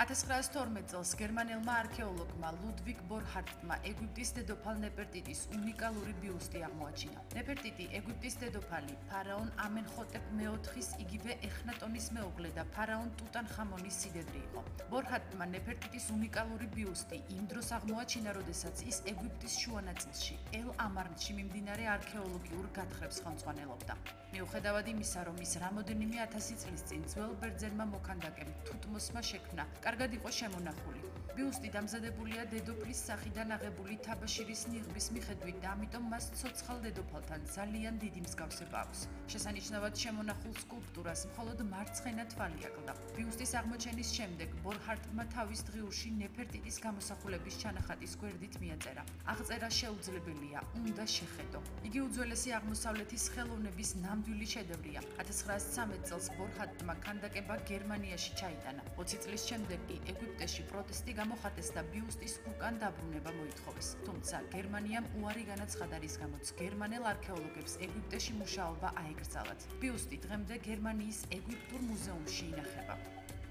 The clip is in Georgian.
1912 წელს გერმანელმა არქეოლოგმა ლუდვიგ ბორჰარტმა ეგვიპტის დედოფალ ნეფერტიტის უნიკალური ბიუსტი აღმოაჩინა. ნეფერტიტი ეგვიპტის დედოფალი, ფარაონ ამენჰოტეპ მეოთხის იგივე ეხნატონის მეუღლე და ფარაონ ტუტანხამონის სიდედრი იყო. ბორჰარტმა ნეფერტიტის უნიკალური ბიუსტი იმ დროს აღმოაჩინა, როდესაც ის ეგვიპტის შუანაწილში, ელ-ამარნში მიმდინარე არქეოლოგიურ გათხრებს ხელმძღვანელობდა. მიუხედავად იმისა, რომ ის რამოდენიმე ათასი წლის წინ ძველ ბერძენმა მოქანდაკემ თუთმოსმა შექმნა, კარგად იყო შემონახული. ბიუსტი დამზადებულია დედოფლის სახიდან აღებული თაბაშირის ნიღბის მიხედვით და ამიტომ მას ცოცხალ დედოფალთან ძალიან დიდი მსგავსება აქვს. შესანიშნავად შემონახულ სკულპტურას მხოლოდ მარცხენა თვალი აკლდა. ბიუსტის აღმოჩენის შემდეგ ბორჰარტმა თავის დღიურში ნეფერტიტის გამოსახულების ჩანახატის გვერდით მიაწერა. აღწერა შეუძლებელია, უნდა შეხედო. იგი უძველესი აღმოსავლეთის ხელოვნების ნამდვილი შედევრია. 1913 წელს ბორჰარტმა ქანდაკება გერმანიაში ჩაიტანა. 20 წლის შემდეგ კი ეგვიპტეში პროტესტი გამოხატეს და ბიუსტის უკან დაბრუნება მოითხოვეს. თუმცა გერმანიამ უარი განაცხადა, რის გამოც გერმანელ არქეოლოგებს ეგვიპტეში მუშაობა აეკრძალათ. ბიუსტი დღემდე გერმანიის ეგვიპტურ მუზეუმში ინახება.